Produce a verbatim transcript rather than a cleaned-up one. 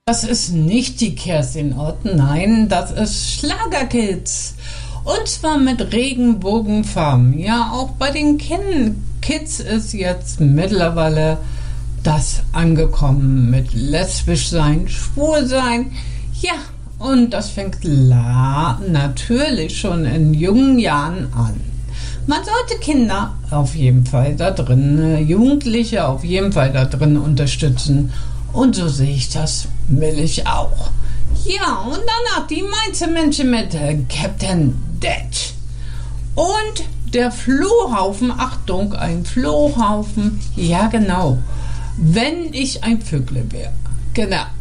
Das ist nicht die Kerstin Ott, nein, das ist Schlagerkids. Und zwar mit Regenbogenfarben. Ja, auch bei den Kin- Kids ist jetzt mittlerweile das angekommen mit lesbisch sein, schwul sein. Ja, und das fängt la natürlich schon in jungen Jahren an. Man sollte Kinder auf jeden Fall da drin, Jugendliche auf jeden Fall da drin unterstützen. Und so sehe ich das, will ich auch. Ja, und danach die Mainzer Menschen mit äh, Captain Dead. Und der Flohhaufen, Achtung, ein Flohhaufen, ja genau, wenn ich ein Vögel wäre. Genau.